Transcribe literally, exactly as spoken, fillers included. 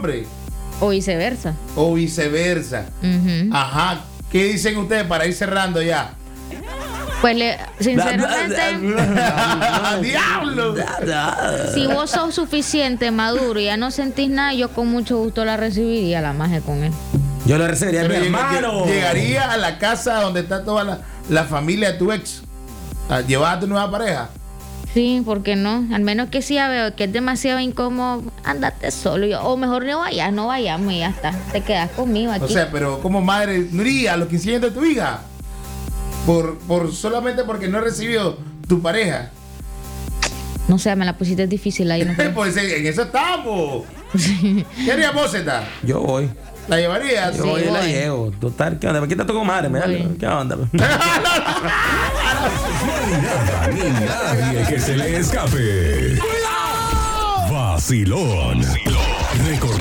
hombre. O viceversa. O viceversa. Uh-huh. Ajá. ¿Qué dicen ustedes para ir cerrando ya? Pues le, sinceramente, ¡diablo! si vos sos suficiente maduro y ya no sentís nada, yo con mucho gusto la recibiría, la maje con él. Yo la recibiría a mi Pero lleg- hermano. Llegaría a la casa donde está toda la, la familia de tu ex a llevar a tu nueva pareja. Sí, ¿por qué no? Al menos que sí ya veo que es demasiado incómodo, andate solo. Yo, o mejor no vayas, no vayamos y ya está. Te quedas conmigo aquí. O sea, pero como madre, no iría a los quince años de tu hija. Por, por solamente porque no recibió tu pareja. No sé, me la pusiste difícil ahí. No creo. Pues en eso estamos. ¿Qué harías vos, Zeta? Yo voy. ¿La llevarías? Yo Sí, voy y la voy. llevo. Total, ¿qué onda? ¿Por qué está tu comadre? Mira, Voy. ¿qué onda? No hay nada ni nadie que se le escape. Vacilón. Recordando